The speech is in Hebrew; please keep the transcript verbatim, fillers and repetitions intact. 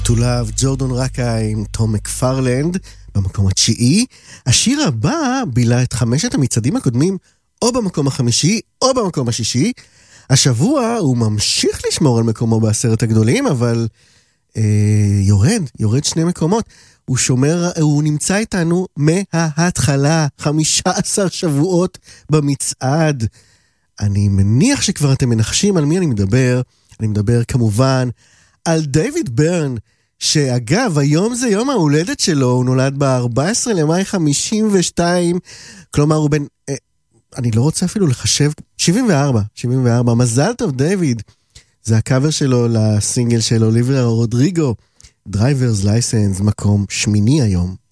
to Love, ג'ורדון רקה עם תום מקפרלנד במקום התשיעי. השיר הבא בילה את חמשת המצעדים הקודמים או במקום החמישי או במקום השישי. השבוע הוא ממשיך לשמור על מקומו בעשרת הגדולים, אבל אה, יורד, יורד שני מקומות. הוא שומר, הוא נמצא איתנו מההתחלה, חמישה עשר שבועות במצעד. אני מניח שכבר אתם מנחשים על מי אני מדבר. אני מדבר כמובן על דיוויד ברן, שאגב, היום זה יום ההולדת שלו, הוא נולד ב-ארבעה עשר למאי חמישים ושתיים, כלומר הוא בן, אה, אני לא רוצה אפילו לחשב, שבעים וארבע, שבעים וארבע, מזל טוב דיוויד. זה הקאבר שלו לסינגל של אוליביה רודריגו, Driver's License, מקום שמיני היום.